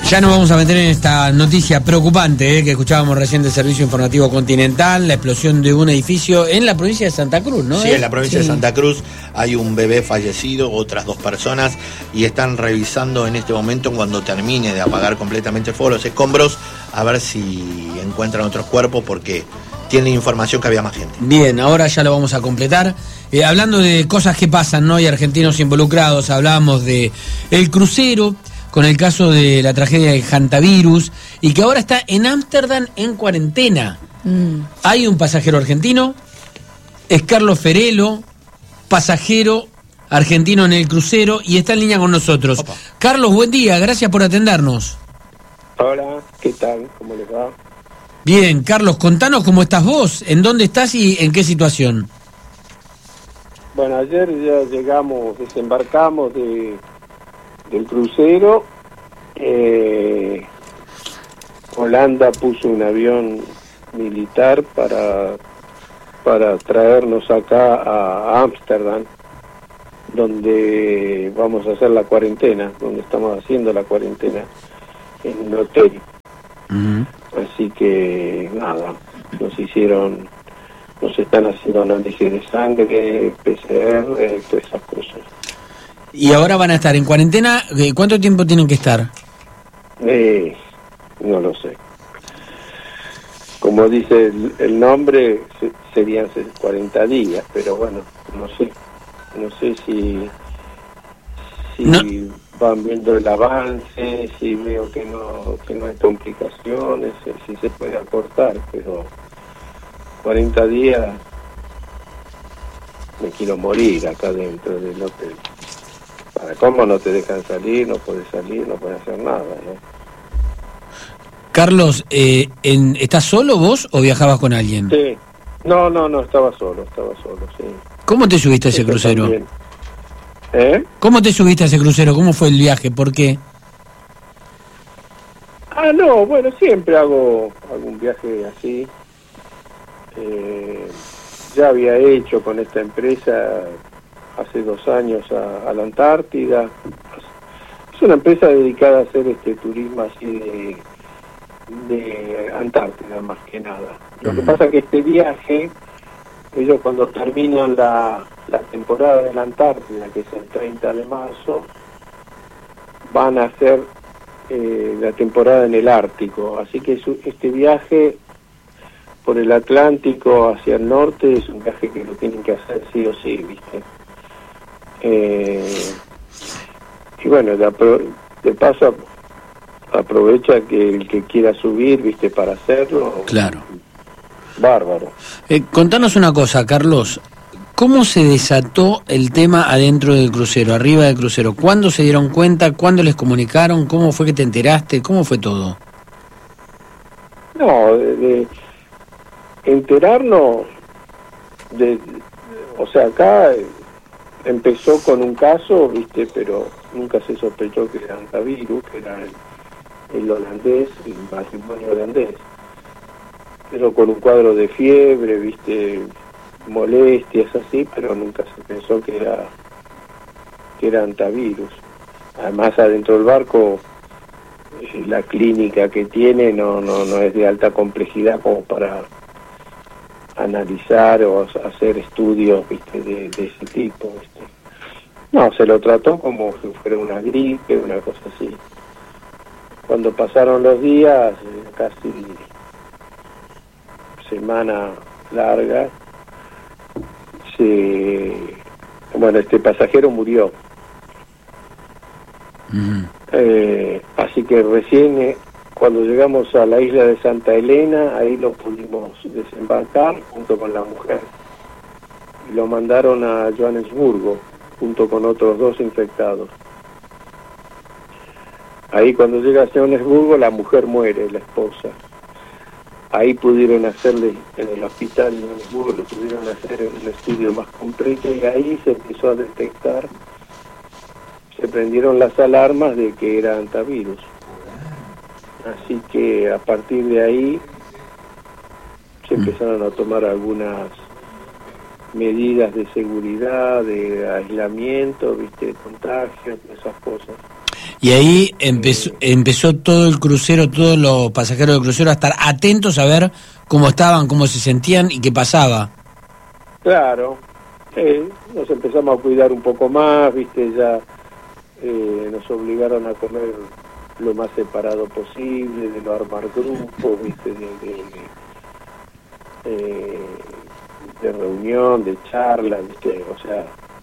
Ya nos vamos a meter en esta noticia preocupante que escuchábamos recién del Servicio Informativo Continental, la explosión de un edificio en la provincia de Santa Cruz, ¿no? Sí, en la provincia de Santa Cruz hay un bebé fallecido, otras 2 personas, y están revisando en este momento, cuando termine de apagar completamente el fuego, los escombros, a ver si encuentran otros cuerpos, porque tienen información que había más gente. Bien, ahora ya lo vamos a completar. Hablando de cosas que pasan, ¿no? Y argentinos involucrados, hablábamos de el crucero, con el caso de la tragedia de Hantavirus, y que ahora está en Ámsterdam en cuarentena. Hay un pasajero argentino, es Carlos Ferelo, pasajero argentino en el crucero, y está en línea con nosotros. Opa. Carlos, buen día, gracias por atendernos. Hola, ¿qué tal? ¿Cómo les va? Bien, Carlos, contanos cómo estás vos, en dónde estás y en qué situación. Bueno, ayer ya desembarcamos del crucero. Holanda puso un avión militar para traernos acá a Ámsterdam, donde vamos a hacer la cuarentena, donde estamos haciendo la cuarentena en un hotel. Así que nada, nos están haciendo análisis de sangre, PCR, todas esas cosas. Y ahora van a estar en cuarentena, ¿cuánto tiempo tienen que estar? No lo sé. Como dice el nombre, serían 40 días, pero bueno, no sé si No. van viendo el avance, si veo que no hay complicaciones, si se puede acortar, pero 40 días me quiero morir acá dentro del hotel. ¿Cómo no te dejan salir? No puedes hacer nada, ¿no? Carlos, ¿estás solo vos o viajabas con alguien? Sí. No, estaba solo, sí. ¿Cómo te subiste a ese Eso crucero? también. ¿Cómo te subiste a ese crucero? ¿Cómo fue el viaje? ¿Por qué? No, bueno, siempre hago algún viaje así. Ya había hecho con esta empresa hace 2 años a la Antártida. Es una empresa dedicada a hacer turismo así de Antártida, más que nada. Lo que pasa es que este viaje, ellos cuando terminan la temporada de la Antártida, que es el 30 de marzo, van a hacer la temporada en el Ártico. Así que este viaje por el Atlántico hacia el norte es un viaje que lo tienen que hacer sí o sí, ¿viste? Y bueno, de paso aprovecha que el que quiera subir, ¿viste? Para hacerlo. Claro. Bárbaro. Contanos una cosa, Carlos. ¿Cómo se desató el tema adentro del crucero, arriba del crucero? ¿Cuándo se dieron cuenta? ¿Cuándo les comunicaron? ¿Cómo fue que te enteraste? ¿Cómo fue todo? No, de enterarnos, o sea, acá empezó con un caso, ¿viste? Pero nunca se sospechó que era Hantavirus, que era el holandés, el matrimonio holandés. Pero con un cuadro de fiebre, ¿viste? Molestias así, pero nunca se pensó que era Hantavirus. Además, adentro del barco, la clínica que tiene no es de alta complejidad como para analizar o hacer estudios, ¿viste? de ese tipo, ¿viste? No, se lo trató como si fuera una gripe, una cosa así. Cuando pasaron los días, casi semana larga, este pasajero murió. Así que recién cuando llegamos a la isla de Santa Elena, ahí lo pudimos desembarcar junto con la mujer y lo mandaron a Johannesburgo junto con otros 2 infectados. Ahí cuando llega a Johannesburgo la mujer muere, la esposa. Ahí pudieron hacerle, en el hospital de Johannesburgo, le pudieron hacer un estudio más completo y ahí se empezó a detectar, se prendieron las alarmas de que era Hantavirus. Así que a partir de ahí se empezaron a tomar algunas medidas de seguridad, de aislamiento, ¿viste? De contagio, esas cosas. Y ahí empezó todo el crucero, todos los pasajeros del crucero a estar atentos a ver cómo estaban, cómo se sentían y qué pasaba. Claro, nos empezamos a cuidar un poco más, viste, ya nos obligaron a comer lo más separado posible, de no armar grupos, viste, de reunión, de charla, viste, o sea,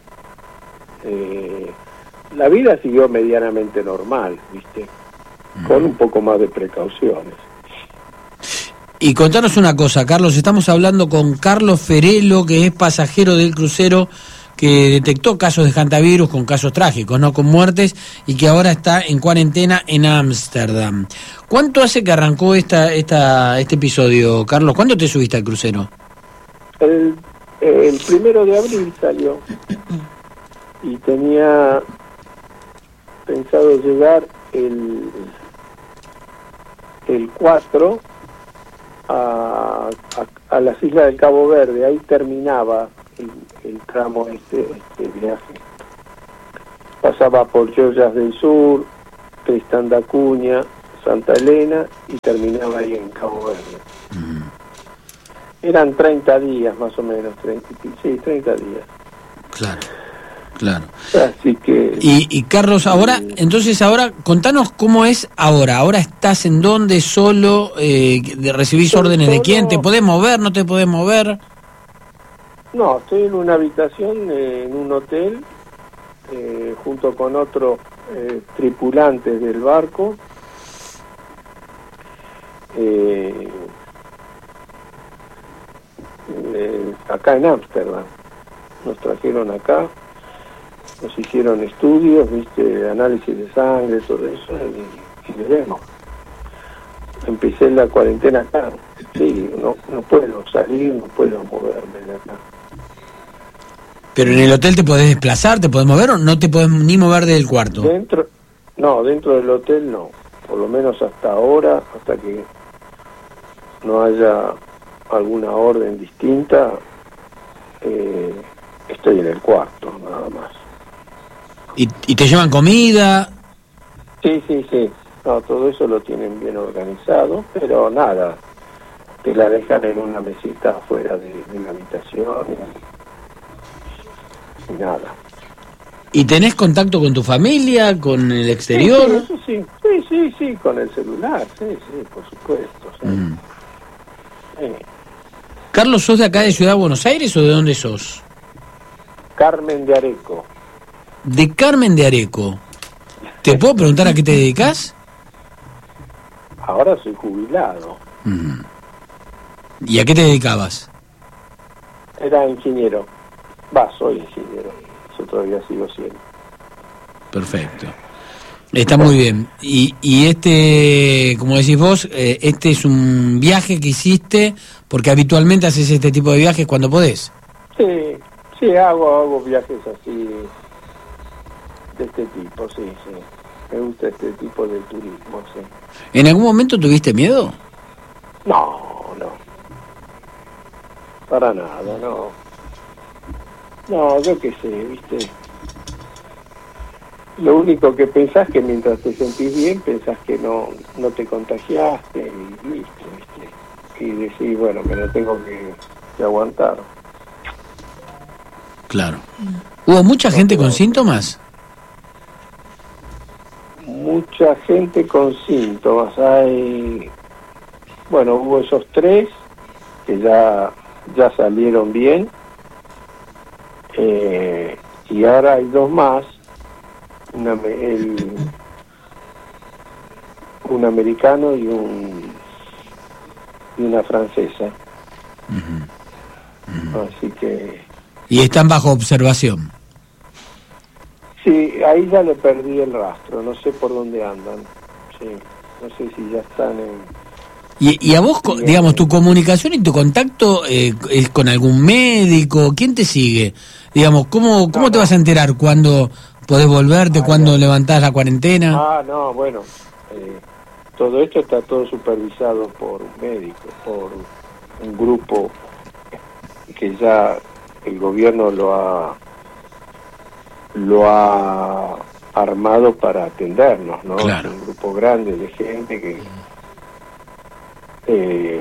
la vida siguió medianamente normal, viste, con un poco más de precauciones. Y contanos una cosa, Carlos, estamos hablando con Carlos Ferelo, que es pasajero del crucero que detectó casos de hantavirus, con casos trágicos, no con muertes, y que ahora está en cuarentena en Ámsterdam. ¿Cuánto hace que arrancó este episodio, Carlos? ¿Cuándo te subiste al crucero? El 1 de abril salió y tenía pensado llegar el 4 a las islas del Cabo Verde. Ahí terminaba el tramo este viaje. Pasaba por Georgias del Sur, Tristán da Cunha, Santa Elena y terminaba ahí en Cabo Verde. Eran 30 días más o menos, 30 días. Claro. Así que... Y Carlos, ahora, contanos cómo es ahora. ¿Ahora estás en dónde, solo? ¿Recibís órdenes de quién? ¿Te podés mover, no te podés mover? No, estoy en una habitación, en un hotel, junto con otros tripulantes del barco. Acá en Ámsterdam. Nos trajeron acá, nos hicieron estudios, viste, análisis de sangre, todo eso, y veremos. Empecé la cuarentena acá. Sí, no puedo salir, no puedo moverme de acá. ¿Pero en el hotel te podés desplazar, te podés mover o no te podés ni mover del cuarto? Dentro del hotel no, por lo menos hasta ahora, hasta que no haya alguna orden distinta, estoy en el cuarto, nada más. ¿Y te llevan comida? Sí, no, todo eso lo tienen bien organizado, pero nada, te la dejan en una mesita afuera de la habitación y nada. ¿Y tenés contacto con tu familia, con el exterior? Sí, con el celular, sí, por supuesto. Sí. Sí. Carlos, ¿sos de acá de Ciudad de Buenos Aires o de dónde sos? Carmen de Areco. De Carmen de Areco. ¿Te puedo preguntar a qué te dedicas? Ahora soy jubilado. ¿Y a qué te dedicabas? Era ingeniero. Soy ingeniero. Yo todavía sigo siendo. Perfecto. Está muy bien. Y este, como decís vos, este es un viaje que hiciste porque habitualmente haces este tipo de viajes cuando podés. Sí, hago viajes así, de este tipo, sí. Me gusta este tipo de turismo, sí. ¿En algún momento tuviste miedo? No. Para nada, no. No, yo qué sé, viste. Lo único que pensás que mientras te sentís bien, pensás que no te contagiaste y listo, ¿viste? Y decís, bueno, me lo tengo que aguantar. Claro. ¿Hubo mucha gente con síntomas? Mucha gente con síntomas. Hubo esos 3 que ya salieron bien. Y ahora hay 2 más. Un americano y una francesa. Así que... ¿Y están bajo observación? Sí, ahí ya le perdí el rastro, no sé por dónde andan. Sí, no sé si ya están en... ¿Y a vos, digamos, tu comunicación y tu contacto es con algún médico? ¿Quién te sigue? Digamos, ¿cómo te vas a enterar cuándo podés volverte, cuándo levantás la cuarentena? Todo esto está todo supervisado por un médico, por un grupo que ya el gobierno lo ha armado para atendernos, ¿no? Claro. Un grupo grande de gente que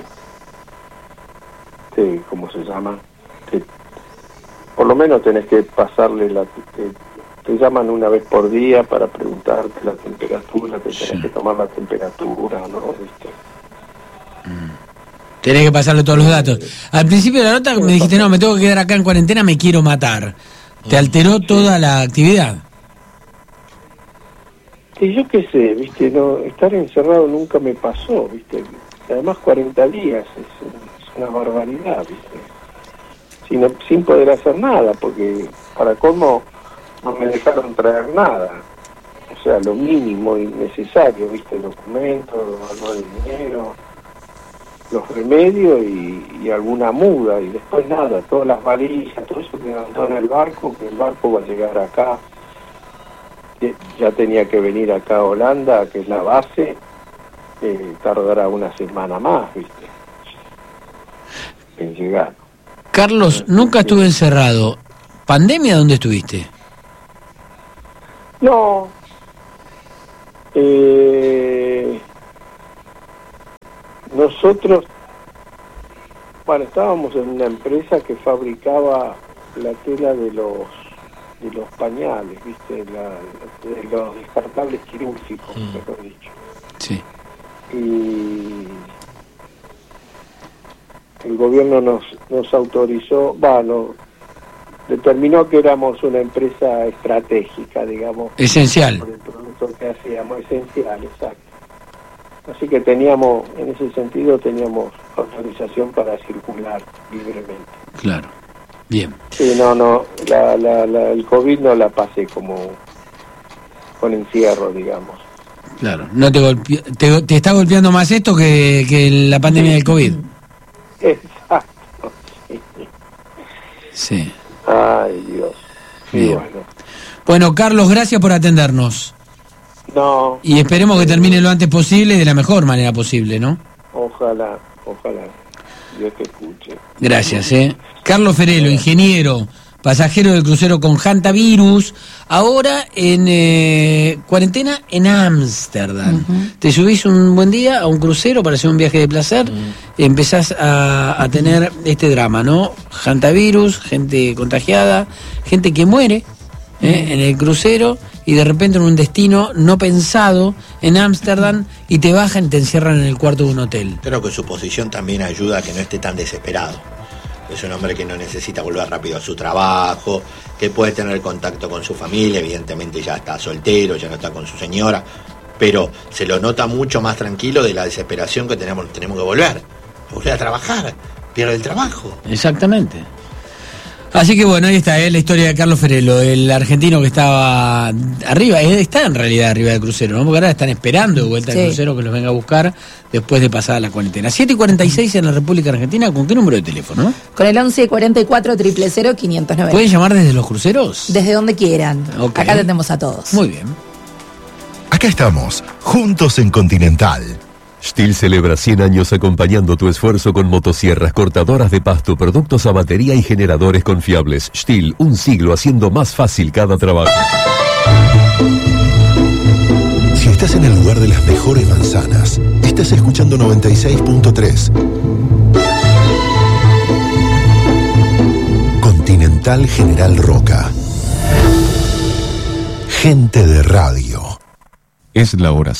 ¿cómo se llama? Por lo menos tenés que pasarle te llaman una vez por día para preguntarte la temperatura, te tenés que tomar la temperatura, ¿no? ¿Viste? Tenés que pasarle todos los datos. Al principio de la nota me dijiste, no, me tengo que quedar acá en cuarentena, me quiero matar. ¿Te alteró toda la actividad? Y yo qué sé, ¿viste? No, estar encerrado nunca me pasó, ¿viste? Además 40 días es una barbaridad, ¿viste? Sin poder hacer nada, porque para colmo no me dejaron traer nada, o sea, lo mínimo y necesario, ¿viste? Documentos, algo de dinero, los remedios y alguna muda, y después nada, todas las valijas, todo eso quedó en el barco, que el barco va a llegar acá, ya tenía que venir acá a Holanda, que es la base, tardará una semana más, ¿viste? En llegar. Carlos, nunca estuve encerrado. ¿Pandemia dónde estuviste? No. Nosotros, bueno, estábamos en una empresa que fabricaba la tela de los pañales, ¿viste? De los descartables quirúrgicos, mejor dicho. Sí. Y el gobierno nos autorizó, determinó que éramos una empresa estratégica, digamos. Esencial. Por el producto que hacíamos, esencial, exacto. Así que teníamos autorización para circular libremente. Claro. Bien. Sí, el COVID no la pasé como con encierro, digamos. Claro. No te está golpeando más esto que la pandemia del COVID. Exacto. Sí. Ay, Dios. Sí, bueno, Carlos, gracias por atendernos. No. Y esperemos que termine lo antes posible y de la mejor manera posible, ¿no? Ojalá. Dios te escuche. Gracias, Carlos Ferelo, ingeniero, pasajero del crucero con Hantavirus, ahora en cuarentena en Ámsterdam. Te subís un buen día a un crucero para hacer un viaje de placer, empezás a tener este drama, ¿no? Hantavirus, gente contagiada, gente que muere en el crucero y de repente en un destino no pensado en Ámsterdam y te bajan y te encierran en el cuarto de un hotel. Creo que su posición también ayuda a que no esté tan desesperado. Es un hombre que no necesita volver rápido a su trabajo, que puede tener contacto con su familia, evidentemente ya está soltero, ya no está con su señora, pero se lo nota mucho más tranquilo de la desesperación que tenemos que volver a trabajar, pierde el trabajo. Exactamente. Así que bueno, ahí está la historia de Carlos Ferelo, el argentino que estaba arriba, está en realidad arriba del crucero, ¿no? Porque ahora están esperando de vuelta al crucero que los venga a buscar después de pasar la cuarentena. 7:46 en la República Argentina, ¿con qué número de teléfono? Con el 11 44 000 590. ¿Pueden llamar desde los cruceros? Desde donde quieran. Okay. Acá atendemos a todos. Muy bien. Acá estamos, juntos en Continental. Stihl celebra 100 años acompañando tu esfuerzo con motosierras cortadoras de pasto, productos a batería y generadores confiables. Stihl, un siglo haciendo más fácil cada trabajo. Si estás en el lugar de las mejores manzanas, estás escuchando 96.3. Continental General Roca. Gente de radio. Es la hora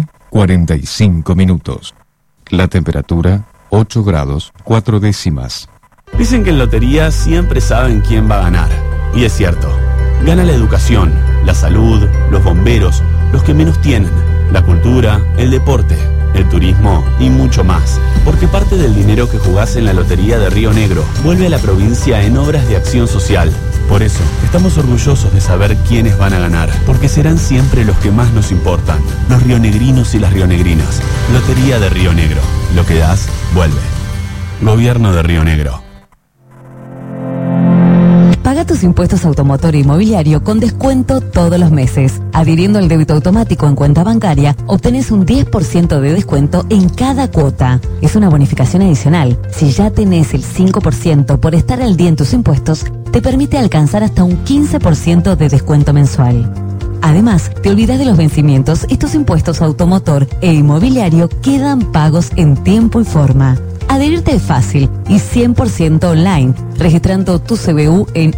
7:45. La temperatura 8 grados 4 décimas. Dicen que en lotería siempre saben quién va a ganar. Y es cierto. Gana la educación, la salud, los bomberos, los que menos tienen, la cultura, el deporte, el turismo y mucho más. Porque parte del dinero que jugás en la Lotería de Río Negro vuelve a la provincia en obras de acción social. Por eso, estamos orgullosos de saber quiénes van a ganar, porque serán siempre los que más nos importan, los rionegrinos y las rionegrinas. Lotería de Río Negro. Lo que das, vuelve. Gobierno de Río Negro. Paga tus impuestos automotor e inmobiliario con descuento todos los meses. Adhiriendo al débito automático en cuenta bancaria, obtenés un 10% de descuento en cada cuota. Es una bonificación adicional. Si ya tenés el 5% por estar al día en tus impuestos, te permite alcanzar hasta un 15% de descuento mensual. Además, te olvidas de los vencimientos y tus impuestos automotor e inmobiliario quedan pagos en tiempo y forma. Adherirte es fácil y 100% online, registrando tu CBU en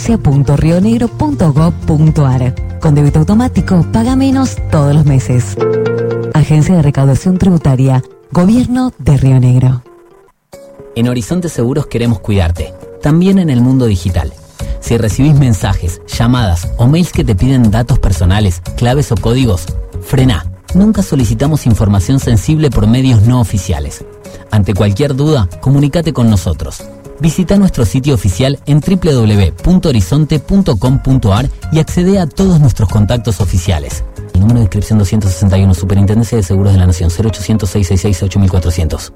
agencia.rionegro.gov.ar. Con débito automático, paga menos todos los meses. Agencia de Recaudación Tributaria, Gobierno de Río Negro. En Horizonte Seguros queremos cuidarte, también en el mundo digital. Si recibís mensajes, llamadas o mails que te piden datos personales, claves o códigos, frená. Nunca solicitamos información sensible por medios no oficiales. Ante cualquier duda, comunícate con nosotros. Visita nuestro sitio oficial en www.horizonte.com.ar y accede a todos nuestros contactos oficiales. El número de inscripción 261, Superintendencia de Seguros de la Nación, 0800-666-8400.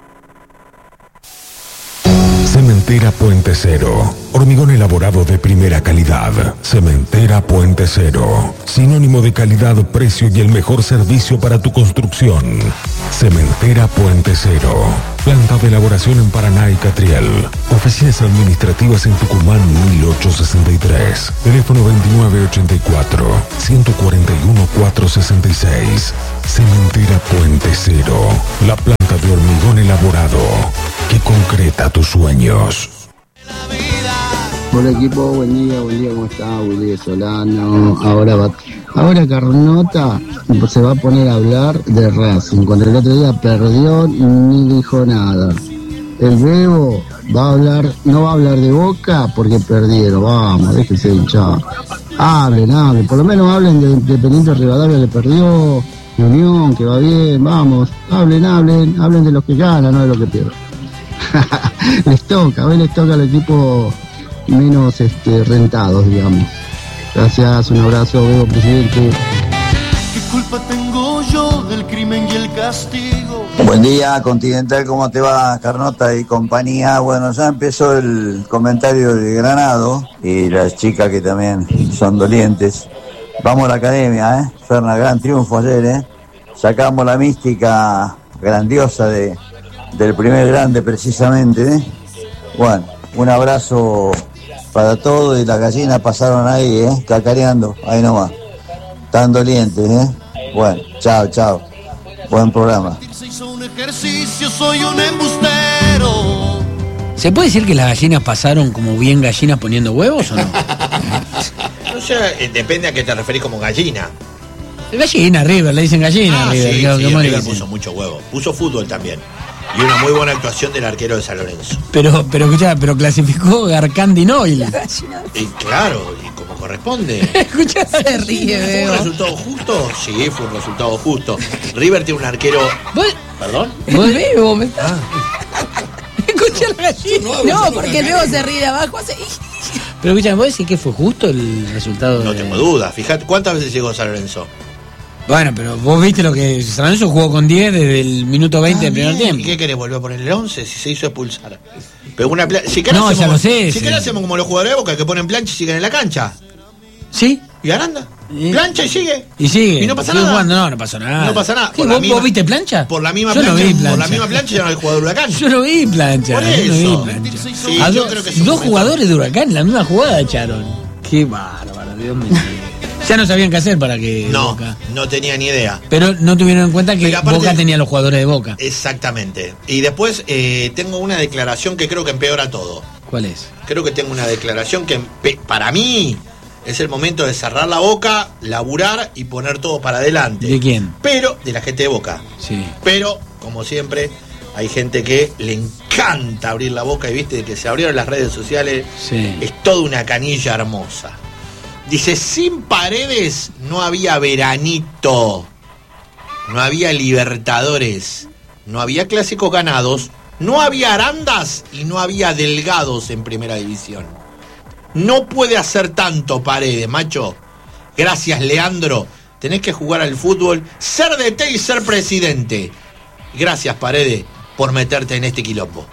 Cementera Puente Cero. Hormigón elaborado de primera calidad. Cementera Puente Cero. Sinónimo de calidad, precio y el mejor servicio para tu construcción. Cementera Puente Cero. Planta de elaboración en Paraná y Catriel. Oficinas administrativas en Tucumán 1863. Teléfono 2984-141-466. Cementera Puente Cero. La planta de hormigón elaborado que concreta tus sueños. Hola equipo, buen día, ¿cómo está? Willy Solano. Ahora Carnota se va a poner a hablar de Racing. Cuando el otro día perdió, ni dijo nada. El Bebo no va a hablar de Boca porque perdieron. Vamos, déjense hinchar. Hablen, por lo menos hablen de Independiente Rivadavia que perdió, de Unión que va bien, vamos, hablen de los que ganan, no de los que pierden. Hoy les toca al equipo menos rentados, digamos. Gracias, un abrazo, Bebo, presidente. ¿Qué culpa tengo yo del crimen y el castigo? Buen día, Continental, ¿cómo te va? Carnota y compañía. Bueno, ya empezó el comentario de Granado y las chicas que también son dolientes. Vamos a la academia, Ferna, gran triunfo ayer, Sacamos la mística grandiosa del primer grande precisamente, Bueno, un abrazo para todos y las gallinas pasaron ahí, cacareando, ahí nomás. Tan dolientes, Bueno, chao. Buen programa. Soy un embustero. ¿Se puede decir que las gallinas pasaron como bien gallinas poniendo huevos o no? No sé, depende a qué te referís como gallina. Gallina, River, le dicen gallina, River. Sí, River puso mucho huevo. Puso fútbol también. Y una muy buena actuación del arquero de San Lorenzo. Pero clasificó Garcandi Noil. Y claro, y como corresponde. Escuchá, se ríe, ¿Fue un resultado justo? Sí, fue un resultado justo. River tiene un arquero. ¿Perdón? ¿Vos Bebo? Escucha la gallina. No, porque luego se ríe de abajo. Pero escuchá, ¿vos decís que fue justo el resultado? No tengo duda. Fíjate, ¿cuántas veces llegó San Lorenzo? Bueno, pero vos viste lo que San Lorenzo jugó con 10 desde el minuto 20 del primer tiempo. ¿Y qué querés? ¿Volver a poner el 11? Si se hizo expulsar. Pero una si no, ya lo sé. Si querés hacemos como los jugadores de Boca que ponen plancha y siguen en la cancha. ¿Sí? ¿Y Aranda? Plancha y sigue. Y no pasa nada. Jugando, no pasa nada. No pasa nada. ¿Vos viste plancha? Por la misma yo plancha. No vi plancha. Por la misma plancha ya no hay jugador de Huracán. Yo no vi plancha. Por eso. No vi plancha. Sí, yo creo que dos jugadores de Huracán en la misma jugada echaron. Qué bárbaro, Dios mío. Ya no sabían qué hacer para que Boca. No tenía ni idea. Pero no tuvieron en cuenta que aparte, Boca tenía los jugadores de Boca. Exactamente. Y después tengo una declaración que creo que empeora todo. ¿Cuál es? Creo que tengo una declaración que para mí es el momento de cerrar la boca, laburar y poner todo para adelante. ¿De quién? Pero de la gente de Boca. Sí. Pero, como siempre, hay gente que le encanta abrir la boca y viste que se abrieron las redes sociales. Sí. Es toda una canilla hermosa. Dice, sin Paredes no había veranito, no había Libertadores, no había clásicos ganados, no había Arandas y no había Delgados en primera división. No puede hacer tanto Paredes, macho. Gracias, Leandro. Tenés que jugar al fútbol, ser DT y ser presidente. Gracias, Paredes, por meterte en este quilombo.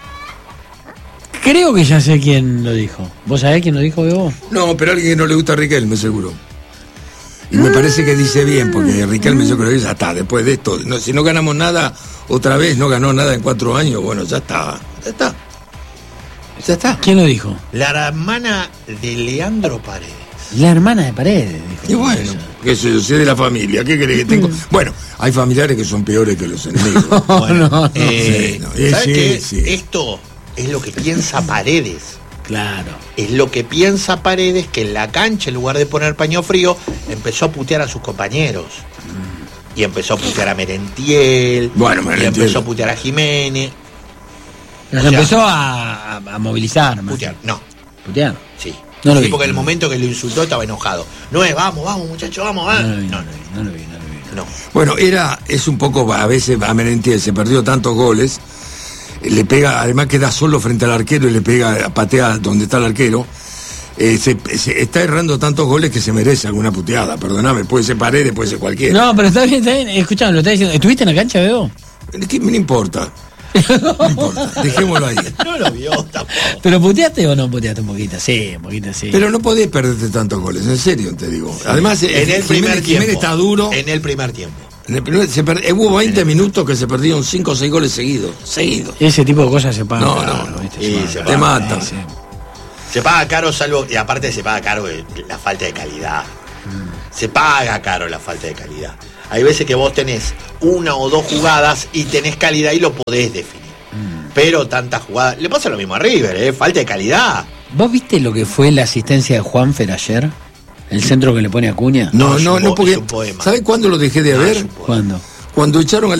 Creo que ya sé quién lo dijo. ¿Vos sabés quién lo dijo, Bebo? No, pero a alguien que no le gusta a Riquelme, seguro. Y me parece que dice bien, porque Riquelme yo creo que ya está, después de esto. No, si no ganamos nada, otra vez no ganó nada en 4 años, bueno, ya está. ¿Quién lo dijo? La hermana de Leandro Paredes. La hermana de Paredes. Y bueno, que yo soy de la familia, ¿qué querés que tengo? Bueno, hay familiares que son peores que los enemigos. Bueno, no. ¿sabes qué? Esto es lo que piensa Paredes. Claro. Es lo que piensa Paredes, que en la cancha, en lugar de poner paño frío, empezó a putear a sus compañeros. Y empezó a putear a Merentiel. Bueno, y empezó a putear a Jiménez. Nos empezó a movilizar. Putear, no. ¿Putear? Sí. No lo sí, vi. porque en el momento que lo insultó estaba enojado. No es, vamos, muchachos, vamos. No lo vi. Bueno, es un poco, a veces a Merentiel se perdió tantos goles, le pega, además queda solo frente al arquero y le pega, patea donde está el arquero. Se está errando tantos goles que se merece alguna puteada, perdóname, puede ser Paredes, puede ser cualquiera. No, pero está bien, escuchame, lo está diciendo. ¿Estuviste en la cancha, Bebo? ¿Qué me importa? No importa, dejémoslo ahí. No lo vio tampoco. ¿Pero puteaste o no puteaste un poquito? Sí, un poquito sí. Pero no podés perderte tantos goles, en serio te digo. Además, en el primer tiempo. Jiménez está duro. En el primer tiempo. Hubo 20 minutos que se perdieron 5 o 6 goles seguidos. Ese tipo de cosas se pagan. No, ¿viste? te matan. Sí. Se paga caro, salvo, y aparte se paga caro la falta de calidad. Se paga caro la falta de calidad. Hay veces que vos tenés una o dos jugadas y tenés calidad y lo podés definir. Pero tantas jugadas. Le pasa lo mismo a River, falta de calidad. ¿Vos viste lo que fue la asistencia de Juanfer ayer? ¿El centro que le pone a Acuña? No, porque. ¿Sabés cuándo lo dejé de ver? ¿Cuándo? Cuando echaron al